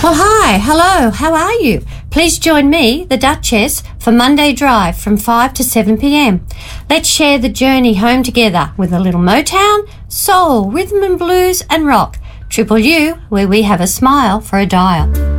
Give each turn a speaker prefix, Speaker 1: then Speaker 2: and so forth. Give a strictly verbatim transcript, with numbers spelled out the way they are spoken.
Speaker 1: Well, hi, hello, how are you? Please join me, the Duchess, for Monday Drive from five to seven p.m. Let's share the journey home together with a little Motown, soul, rhythm and blues and rock. Triple U, where we have a smile for a dial.